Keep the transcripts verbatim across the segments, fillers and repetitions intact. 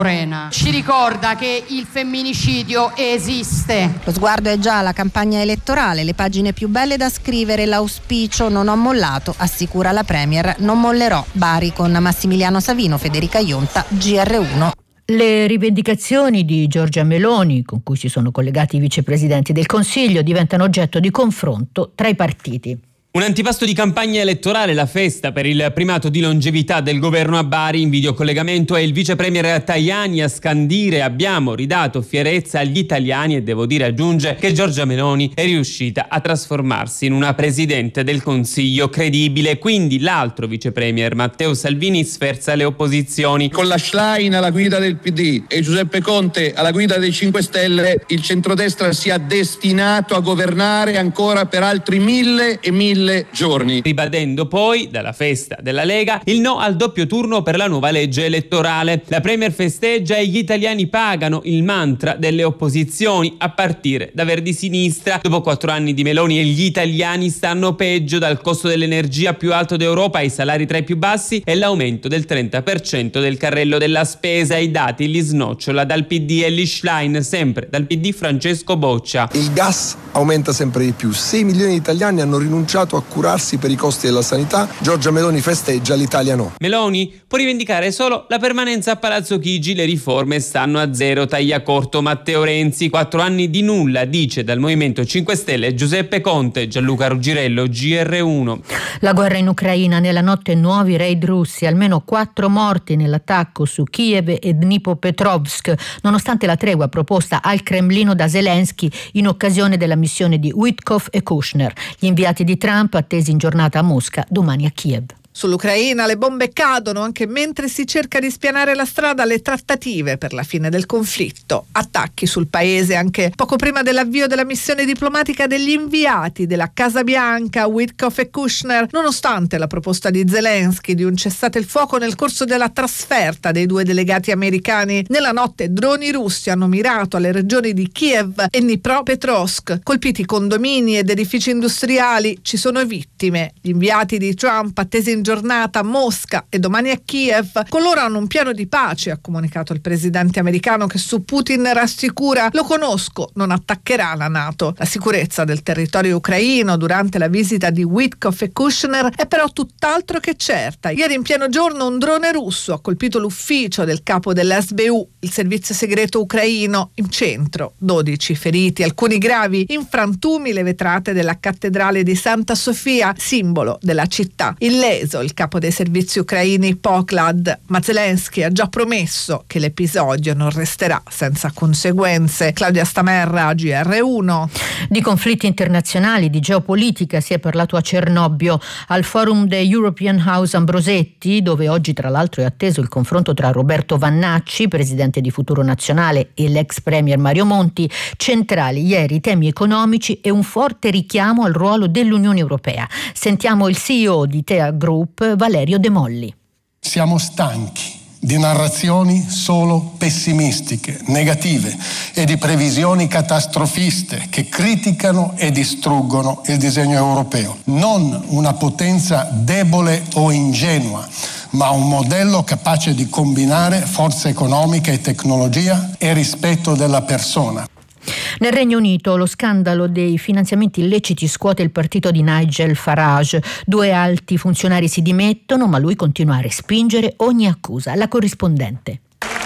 Ci ricorda che il femminicidio esiste. Lo sguardo è già alla campagna elettorale, le pagine più belle da scrivere, l'auspicio non ho mollato, assicura la Premier, non mollerò. Bari con Massimiliano Savino, Federica Ionta, G R uno. Le rivendicazioni di Giorgia Meloni, con cui si sono collegati i vicepresidenti del Consiglio, diventano oggetto di confronto tra i partiti. Un antipasto di campagna elettorale, la festa per il primato di longevità del governo a Bari. In videocollegamento è il vice premier Tajani a scandire: abbiamo ridato fierezza agli italiani, e devo dire, aggiunge, che Giorgia Meloni è riuscita a trasformarsi in una presidente del Consiglio credibile. Quindi l'altro vice premier Matteo Salvini sferza le opposizioni. Con la Schlein alla guida del P D e Giuseppe Conte alla guida dei cinque Stelle, il centrodestra sia destinato a governare ancora per altri mille e mille giorni. Ribadendo poi, dalla festa della Lega, il no al doppio turno per la nuova legge elettorale. La Premier festeggia e gli italiani pagano, il mantra delle opposizioni, a partire da Verdi Sinistra. Dopo quattro anni di Meloni e gli italiani stanno peggio, dal costo dell'energia più alto d'Europa ai salari tra i più bassi e l'aumento del trenta per cento del carrello della spesa. I dati li snocciola dal P D Elly Schlein, sempre dal P D Francesco Boccia. Il gas aumenta sempre di più, sei milioni di italiani hanno rinunciato a curarsi per i costi della sanità. Giorgia Meloni festeggia, l'Italia no. Meloni può rivendicare solo la permanenza a Palazzo Chigi, le riforme stanno a zero, taglia corto Matteo Renzi. Quattro anni di nulla, dice dal Movimento cinque Stelle Giuseppe Conte. Gianluca Ruggirello, G R uno. La guerra in Ucraina, nella notte nuovi raid russi, almeno quattro morti nell'attacco su Kiev e Dnipropetrovsk, nonostante la tregua proposta al Cremlino da Zelensky in occasione della missione di Witkoff e Kushner. Gli inviati di Trump attesi in giornata a Mosca, domani a Kiev. Sull'Ucraina le bombe cadono anche mentre si cerca di spianare la strada alle trattative per la fine del conflitto. Attacchi sul paese anche poco prima dell'avvio della missione diplomatica degli inviati della Casa Bianca, Witkoff e Kushner, nonostante la proposta di Zelensky di un cessate il fuoco nel corso della trasferta dei due delegati americani. Nella notte droni russi hanno mirato alle regioni di Kiev e Dnipropetrovsk, colpiti condomini ed edifici industriali, ci sono vittime. Gli inviati di Trump attesi in giornata a Mosca e domani a Kiev, con loro hanno un piano di pace, ha comunicato il presidente americano, che su Putin rassicura: lo conosco, non attaccherà la NATO. La sicurezza del territorio ucraino durante la visita di Witkoff e Kushner è però tutt'altro che certa. Ieri in pieno giorno un drone russo ha colpito l'ufficio del capo dell'S B U, il servizio segreto ucraino, in centro. dodici feriti, alcuni gravi, in frantumi le vetrate della cattedrale di Santa Sofia, simbolo della città. Illeso il capo dei servizi ucraini Poklad, ma Zelensky ha già promesso che l'episodio non resterà senza conseguenze. Claudia Stamerra, G R uno. Di conflitti internazionali, di geopolitica si è parlato a Cernobbio al forum The European House Ambrosetti, dove oggi tra l'altro è atteso il confronto tra Roberto Vannacci, presidente di Futuro Nazionale, e l'ex premier Mario Monti. Centrali ieri temi economici e un forte richiamo al ruolo dell'Unione Europea. Sentiamo il C E O di Tea Group, Valerio De Molli. Siamo stanchi di narrazioni solo pessimistiche, negative e di previsioni catastrofiste che criticano e distruggono il disegno europeo. Non una potenza debole o ingenua, ma un modello capace di combinare forza economica e tecnologia e rispetto della persona. Nel Regno Unito lo scandalo dei finanziamenti illeciti scuote il partito di Nigel Farage. Due alti funzionari si dimettono, ma lui continua a respingere ogni accusa. La corrispondente.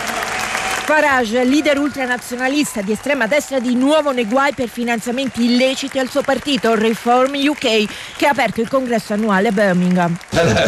Farage, leader ultranazionalista di estrema destra, di nuovo nei guai per finanziamenti illeciti al suo partito Reform U K, che ha aperto il congresso annuale a Birmingham.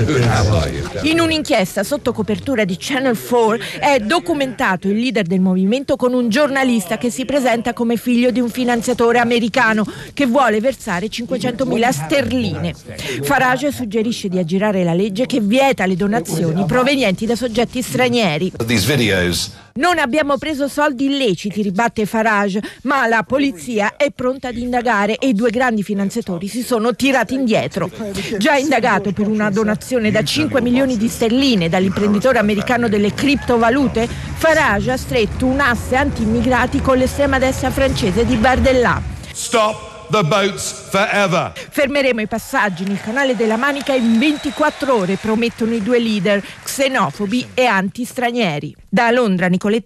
In un'inchiesta sotto copertura di Channel quattro è documentato il leader del movimento con un giornalista che si presenta come figlio di un finanziatore americano che vuole versare cinquecentomila sterline. Farage suggerisce di aggirare la legge che vieta le donazioni provenienti da soggetti stranieri. Non abbiamo preso soldi illeciti, ribatte Farage, ma la polizia è pronta ad indagare e i due grandi finanziatori si sono tirati indietro. Già indagato per una donazione da cinque milioni di sterline dall'imprenditore americano delle criptovalute, Farage ha stretto un asse anti-immigrati con l'estrema destra francese di Bardella. Stop the boats forever. Fermeremo i passaggi nel canale della Manica in ventiquattro ore, promettono i due leader xenofobi e anti-stranieri. Da Londra, Nicoletta